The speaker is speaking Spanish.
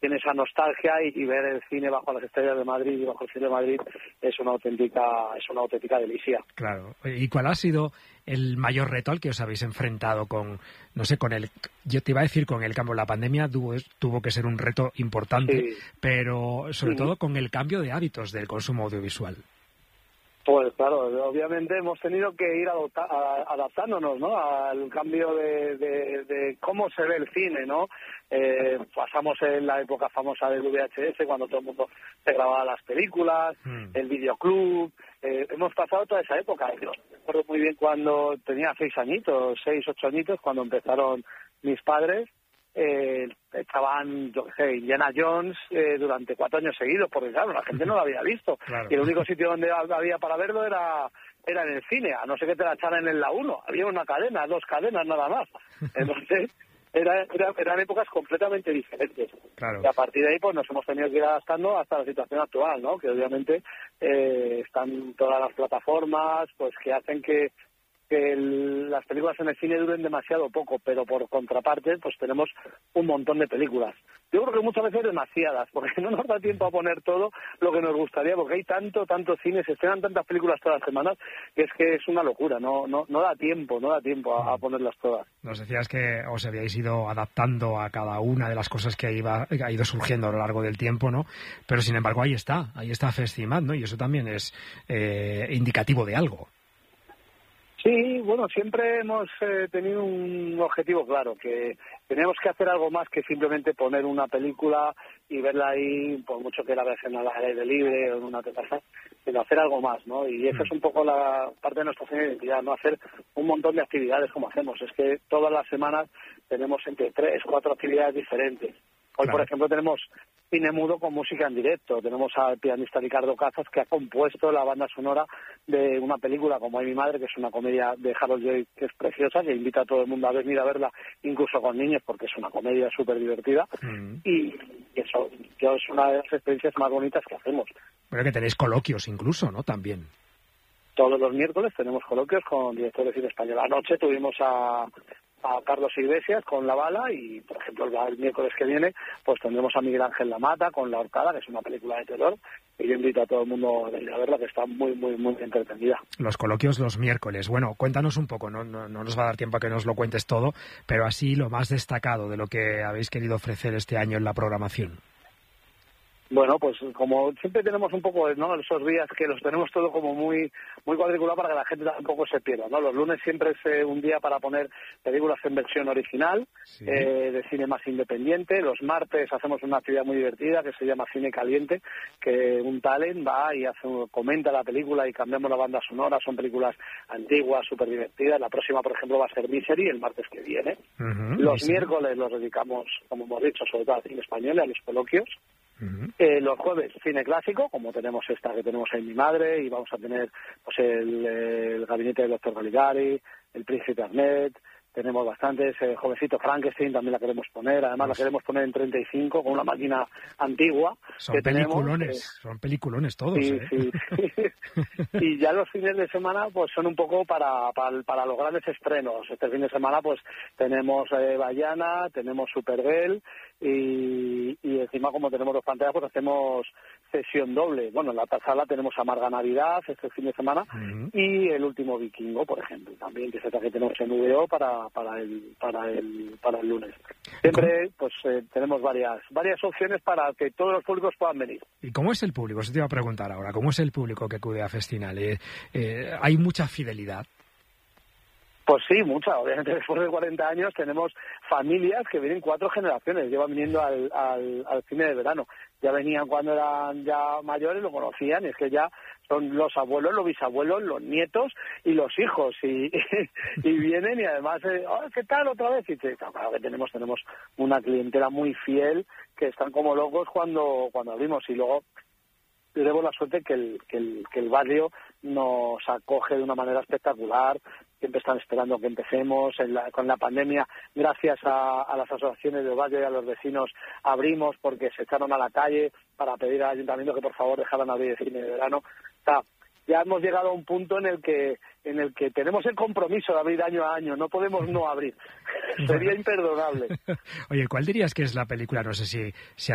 tiene esa nostalgia y ver el cine bajo las estrellas de Madrid y bajo el cine de Madrid es una auténtica delicia. Claro. ¿Y cuál ha sido el mayor reto al que os habéis enfrentado yo te iba a decir con el cambio? La pandemia tuvo que ser un reto importante, sí, pero sobre todo con el cambio de hábitos del consumo audiovisual. Pues claro, obviamente hemos tenido que ir adaptándonos, ¿no?, al cambio de cómo se ve el cine, ¿no? Pasamos en la época famosa del VHS, cuando todo el mundo se grababa las películas, el videoclub. Hemos pasado toda esa época. Yo recuerdo muy bien cuando tenía 6, 8 añitos, cuando empezaron mis padres. Estaban, yo qué sé, Indiana Jones durante 4 años seguidos, porque claro, la gente no lo había visto. Claro. Y el único sitio donde había para verlo era en el cine, a no ser que te la echaran en la 1. Había una cadena, 2 cadenas nada más. Entonces, eran épocas completamente diferentes. Claro. Y a partir de ahí pues nos hemos tenido que ir adaptando hasta la situación actual, ¿no? Que obviamente están todas las plataformas, pues que hacen que las películas en el cine duren demasiado poco, pero por contraparte pues tenemos un montón de películas. Yo creo que muchas veces demasiadas, porque no nos da tiempo a poner todo lo que nos gustaría, porque hay tanto cine, se estrenan tantas películas todas las semanas, que es una locura, no da tiempo a ponerlas todas. Nos decías que os habíais ido adaptando a cada una de las cosas que ha ido surgiendo a lo largo del tiempo, ¿no? Pero sin embargo ahí está Festimad, ¿no? Y eso también es indicativo de algo. Sí, bueno, siempre hemos tenido un objetivo claro, que tenemos que hacer algo más que simplemente poner una película y verla ahí, por mucho que la veas en al aire libre o en una terraza, sino hacer algo más, ¿no? Y esa es un poco la parte de nuestra identidad, ¿no? Hacer un montón de actividades como hacemos. Es que todas las semanas tenemos entre 3, 4 actividades diferentes. Hoy, por ejemplo, tenemos cine mudo con música en directo. Tenemos al pianista Ricardo Cazas, que ha compuesto la banda sonora de una película como Ay mi madre, que es una comedia de Harold Lloyd que es preciosa, que invita a todo el mundo a venir a verla, incluso con niños, porque es una comedia súper divertida. Y eso es una de las experiencias más bonitas que hacemos. Pero que tenéis coloquios incluso, ¿no? También. Todos los miércoles tenemos coloquios con directores de cine español. Anoche tuvimos a Carlos Iglesias con La Bala y, por ejemplo, el miércoles que viene pues tendremos a Miguel Ángel Lamata con La Horcada, que es una película de terror, y yo invito a todo el mundo a ir a verla, que está muy, muy, muy entretenida. Los coloquios los miércoles. Bueno, cuéntanos un poco, no nos va a dar tiempo a que nos lo cuentes todo, pero así lo más destacado de lo que habéis querido ofrecer este año en la programación. Bueno, pues como siempre tenemos un poco, ¿no?, esos días que los tenemos todo como muy muy cuadriculado para que la gente tampoco se pierda, ¿no? Los lunes siempre es un día para poner películas en versión original, sí, de cine más independiente. Los martes hacemos una actividad muy divertida que se llama Cine Caliente, que un talent va y comenta la película y cambiamos la banda sonora. Son películas antiguas, súper divertidas. La próxima, por ejemplo, va a ser Misery, el martes que viene. Los miércoles los dedicamos, como hemos dicho, sobre todo al cine español y a los coloquios. Los jueves cine clásico, como tenemos esta que tenemos ahí mi madre, y vamos a tener pues el gabinete del doctor Caligari, el príncipe Arnett, tenemos bastantes, jovencito Frankenstein también la queremos poner, además la queremos poner en 35 con una máquina antigua. Son peliculones todos. Sí, sí. Y ya los fines de semana pues son un poco para los grandes estrenos. Este fin de semana pues tenemos Bayana, tenemos Supergirl y encima, como tenemos 2 pantallas, pues hacemos sesión doble. Bueno, en la sala tenemos Amarga Navidad este fin de semana y El último vikingo, por ejemplo, también, que es esta que tenemos en VO para el lunes. Siempre pues tenemos varias opciones para que todos los públicos puedan venir. ¿Y cómo es el público? Eso te iba a preguntar ahora. ¿Cómo es el público que acude a Festinal? ¿Hay mucha fidelidad? Pues sí, mucha. Obviamente, después de 40 años tenemos familias que vienen 4 generaciones, llevan viniendo al cine de verano. Ya venían cuando eran ya mayores, lo conocían, y es que ya son los abuelos, los bisabuelos, los nietos y los hijos, y vienen y además, ¿qué tal otra vez? Y claro que tenemos una clientela muy fiel, que están como locos cuando abrimos, y luego tenemos la suerte que el barrio nos acoge de una manera espectacular. Siempre están esperando que empecemos. Con la pandemia, gracias a las asociaciones del barrio y a los vecinos, abrimos porque se echaron a la calle para pedir al ayuntamiento que por favor dejaran abrir el cine de verano. Ya hemos llegado a un punto en el que tenemos el compromiso de abrir año a año, no podemos no abrir. Sería imperdonable. Oye, ¿cuál dirías que es la película? No sé si